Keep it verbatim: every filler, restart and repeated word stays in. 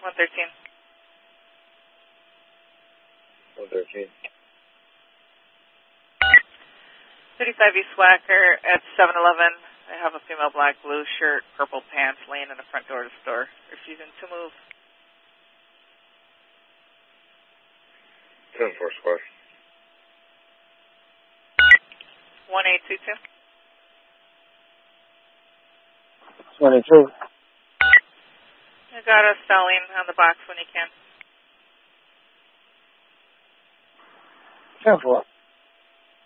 one thirteen. one thirteen. thirty-five East Wacker at seven eleven. I have a female black blue shirt, purple pants laying in the front door of the store, refusing to move. ten four square. one eight two two. twenty-two. I got a selling on the box when you can. ten four.